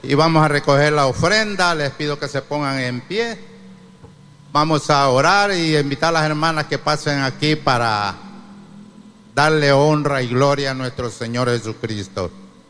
y vamos a recoger la ofrenda. Les pido que se pongan en pie. Vamos a orar y invitar a las hermanas que pasen aquí para darle honra y gloria a nuestro Señor Jesucristo.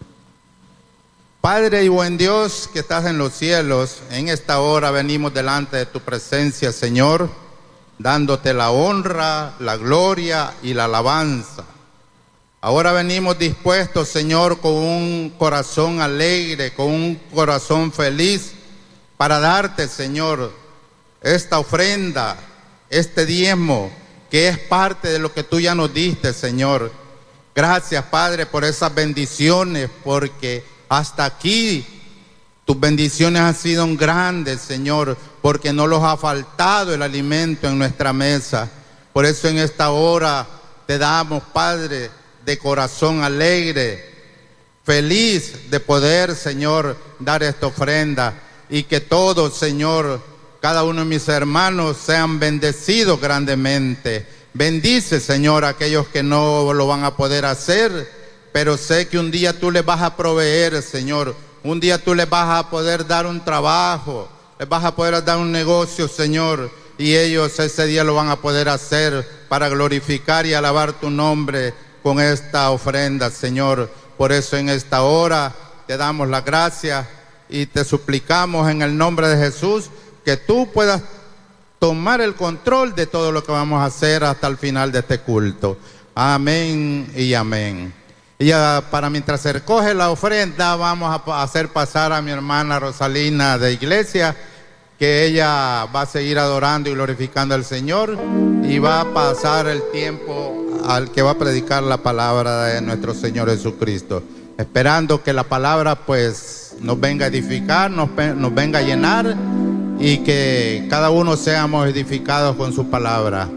Padre y buen Dios que estás en los cielos, en esta hora venimos delante de tu presencia, Señor, dándote la honra, la gloria y la alabanza. Ahora venimos dispuestos, Señor, con un corazón alegre, con un corazón feliz, para darte, Señor, esta ofrenda, este diezmo, que es parte de lo que tú ya nos diste, Señor. Gracias, Padre, por esas bendiciones, porque hasta aquí tus bendiciones han sido grandes, Señor, porque no nos ha faltado el alimento en nuestra mesa. Por eso en esta hora te damos, Padre, de corazón alegre, feliz de poder, Señor, dar esta ofrenda, y que todos, Señor, cada uno de mis hermanos sean bendecidos grandemente. Bendice, Señor, a aquellos que no lo van a poder hacer, pero sé que un día tú les vas a proveer, Señor. Un día tú les vas a poder dar un trabajo, les vas a poder dar un negocio, Señor, y ellos ese día lo van a poder hacer para glorificar y alabar tu nombre con esta ofrenda, Señor. Por eso en esta hora te damos las gracias y te suplicamos en el nombre de Jesús que tú puedas tomar el control de todo lo que vamos a hacer hasta el final de este culto. Amén y amén. Y para mientras se recoge la ofrenda, vamos a hacer pasar a mi hermana Rosalina de iglesia, que ella va a seguir adorando y glorificando al Señor, y va a pasar el tiempo al que va a predicar la palabra de nuestro Señor Jesucristo, esperando que la palabra pues nos venga a edificar, nos venga a llenar, y que cada uno seamos edificados con su palabra.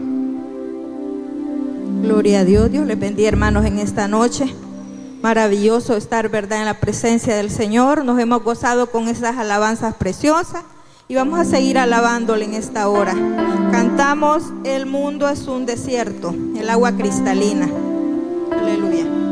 Gloria a Dios. Dios les bendiga, hermanos, en esta noche. Maravilloso estar, ¿verdad?, en la presencia del Señor. Nos hemos gozado con esas alabanzas preciosas y vamos a seguir alabándole en esta hora. Cantamos: el mundo es un desierto, el agua cristalina. Aleluya.